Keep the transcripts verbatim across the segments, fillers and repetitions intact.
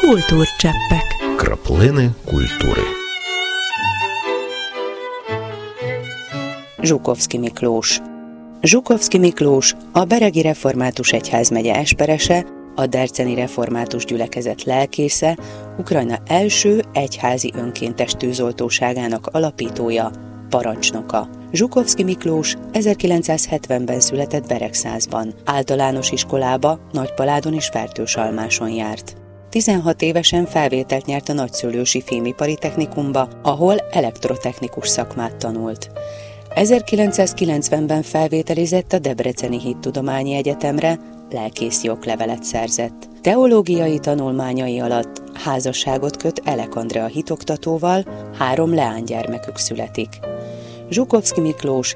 Культурчеппек. Краплини культури. Zsukovszky Miklós. Zsukovszky Miklós a Beregi Református Egyházmegye esperese, a Debreceni Református Gyülekezet lelkésze, Ukrajna első egyházi önkéntes tűzoltóságának alapítója, parancsnoka. Zsukovszky Miklós ezerkilencszázhetvenben született Beregszázban. Általános iskolába Nagypaládon és Fertősalmáson járt. tizenhat évesen felvételt nyert a Nagyszőlősi Fémipari Technikumba, ahol elektrotechnikus szakmát tanult. ezerkilencszázkilencvenben felvételizett a Debreceni Hittudományi Egyetemre, lelkészi oklevelet szerzett. Teológiai tanulmányai alatt házasságot köt Elek Andrea hitoktatóval, három leánygyermekük születik. Zsukovszky Miklós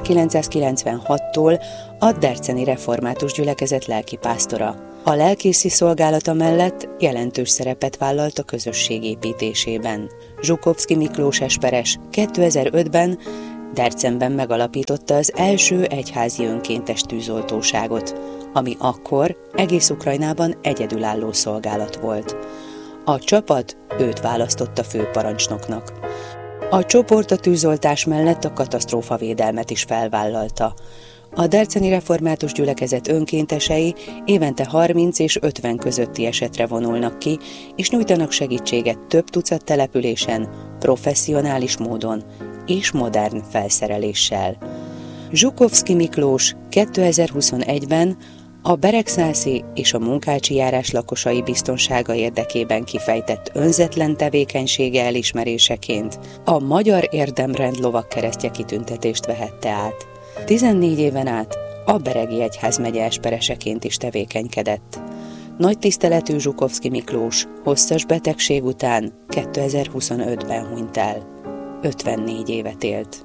ezerkilencszázkilencvenhattól a Debreceni Református Gyülekezet lelkipásztora. A lelkészi szolgálata mellett jelentős szerepet vállalt a közösség építésében. Zsukovszky Miklós esperes kétezer-ötben Debrecenben megalapította az első egyházi önkéntes tűzoltóságot, ami akkor egész Ukrajnában egyedülálló szolgálat volt. A csapat őt választotta főparancsnoknak. A csoport a tűzoltás mellett a katasztrófavédelmet is felvállalta. A Debreceni Református Gyülekezet önkéntesei évente harminc és ötven közötti esetre vonulnak ki, és nyújtanak segítséget több tucat településen, professzionális módon és modern felszereléssel. Zsukovszky Miklós kétezer-huszonegyben a Beregszászi és a Munkácsi járás lakosai biztonsága érdekében kifejtett önzetlen tevékenysége elismeréseként a Magyar Érdemrend lovagkeresztje kitüntetést vehette át. tizennégy éven át a Beregi Egyházmegye espereseként is tevékenykedett. Nagy tiszteletű Zsukovszky Miklós hosszas betegség után kétezer-huszonötben hunyt el. ötvennégy évet élt.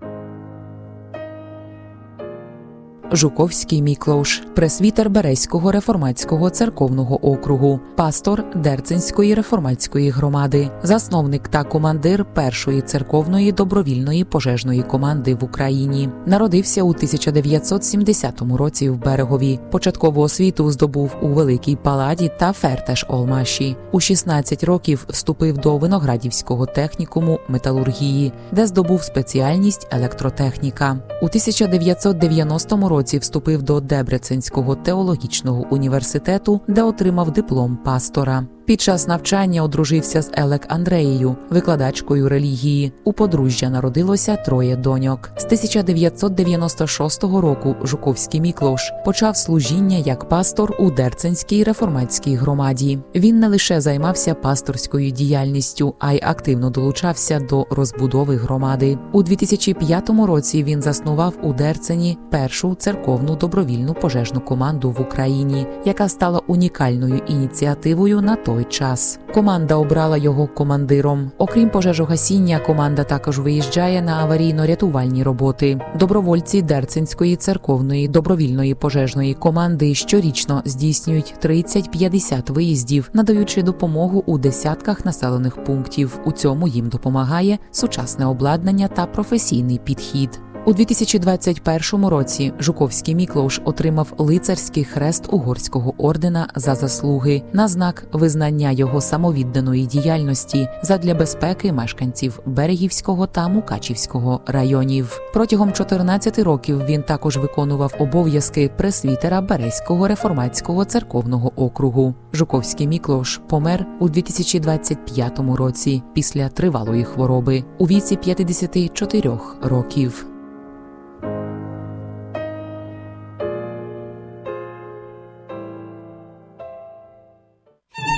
Жуковський Міклош, пресвітер Березького реформатського церковного округу, пастор Дерценської реформатської громади, засновник та командир першої церковної добровільної пожежної команди в Україні. Народився у тисяча дев'ятсот сімдесятому році в Берегові. Початкову освіту здобув у Великій Паладі та Фертеш-Олмаші. У шістнадцять років вступив до Виноградівського технікуму металургії, де здобув спеціальність електротехніка. У тисяча дев'ятсот дев'яностому році вступив до Дебреценського теологічного університету, де отримав диплом пастора. Під час навчання одружився з Елек Андреєю, викладачкою релігії. У подружжя народилося троє доньок. З тисяча дев'ятсот дев'яносто шостого року Жуковський Міклош почав служіння як пастор у Дерценській реформатській громаді. Він не лише займався пасторською діяльністю, а й активно долучався до розбудови громади. У дві тисячі п'ятому році він заснував у Дерцені першу церковну добровільну пожежну команду в Україні, яка стала унікальною ініціативою на той час. Команда обрала його командиром. Окрім пожежогасіння, команда також виїжджає на аварійно-рятувальні роботи. Добровольці Дерценської церковної добровільної пожежної команди щорічно здійснюють тридцять-п'ятдесят виїздів, надаючи допомогу у десятках населених пунктів. У цьому їм допомагає сучасне обладнання та професійний підхід. У дві тисячі двадцять першому році Жуковський Міклош отримав лицарський хрест Угорського ордена за заслуги на знак визнання його самовідданої діяльності задля безпеки мешканців Берегівського та Мукачівського районів. Протягом чотирнадцяти років він також виконував обов'язки пресвітера Березького реформатського церковного округу. Жуковський Міклош помер у дві тисячі двадцять п'ятому році після тривалої хвороби у віці п'ятдесяти чотирьох років.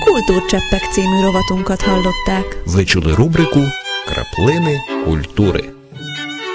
Kultúrcseppek című rovatunkat hallották. Ви чули рубрику «Краплини культури».